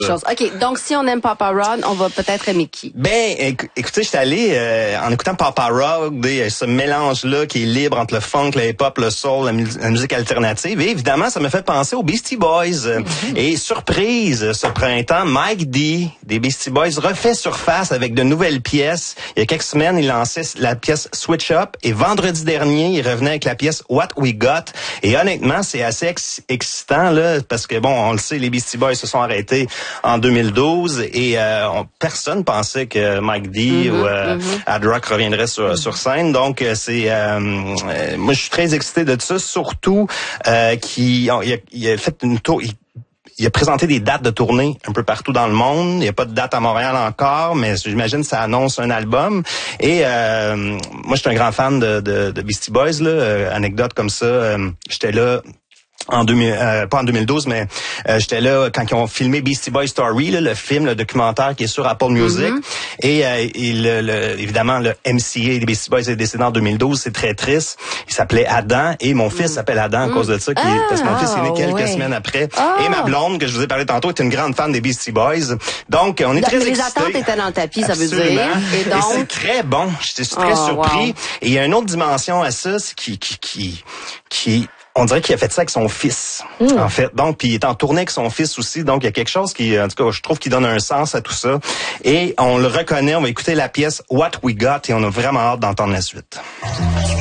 chose. OK, donc si on aime Papa Rock, on va peut-être aimer qui? Ben, écoutez, j'étais allé, en écoutant Papa Rock, ce mélange-là qui est libre entre le funk, le hip-hop, le soul, la musique alternative. Et évidemment, ça me fait penser aux Beastie Boys. Et surprise, ce printemps, Mike D, des Beastie Boys, refait surface avec de nouvelles pièces. Il y a quelques semaines, il lançait la pièce Switch Up. Et vendredi dernier, il revenait avec la pièce What We Got. Et honnêtement, c'est assez excitant, là, parce que, bon, on le sait, les Beastie Boys se sont arrêtés en 2012 et personne pensait que Mike D ou Ad Rock reviendrait sur scène. Donc, moi, je suis très excité de ça, surtout il a fait une tour. Il a présenté des dates de tournée un peu partout dans le monde. Il n'y a pas de date à Montréal encore, mais j'imagine que ça annonce un album. Et moi, je suis un grand fan de Beastie Boys. Là. Anecdote comme ça, j'étais là pas en 2012, mais j'étais là quand ils ont filmé Beastie Boys Story, là, le film, le documentaire qui est sur Apple Music. Et évidemment, le MCA des Beastie Boys est décédé en 2012. C'est très triste. Il s'appelait Adam et mon fils s'appelle Adam à cause de ça. Parce que mon fils est né quelques semaines après. Et ma blonde, que je vous ai parlé tantôt, est une grande fan des Beastie Boys. Donc, on est très excités. Les attentes étaient dans le tapis, ça veut dire. Et donc, c'est très bon. J'étais très surpris. Wow. Et il y a une autre dimension à ça, c'est qui on dirait qu'il a fait ça avec son fils, en fait. Donc, puis il est en tournée avec son fils aussi. Donc, il y a quelque chose qui, en tout cas, je trouve qu'il donne un sens à tout ça. Et on le reconnaît. On va écouter la pièce What We Got et on a vraiment hâte d'entendre la suite.